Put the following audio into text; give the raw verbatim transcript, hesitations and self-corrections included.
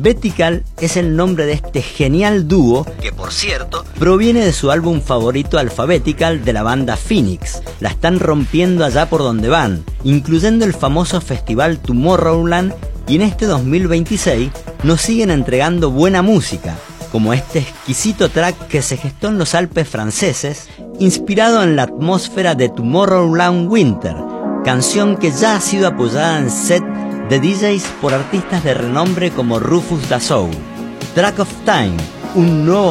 Betical es el nombre de este genial dúo, que por cierto proviene de su álbum favorito Alphabetical de la banda Phoenix. La están rompiendo allá por donde van, incluyendo el famoso festival Tomorrowland, y en este dos mil veintiséis nos siguen entregando buena música, como este exquisito track que se gestó en los Alpes franceses, inspirado en la atmósfera de Tomorrowland Winter, canción que ya ha sido apoyada en set de D Js por artistas de renombre como Rufus Da Soul. Track of Time, un nuevo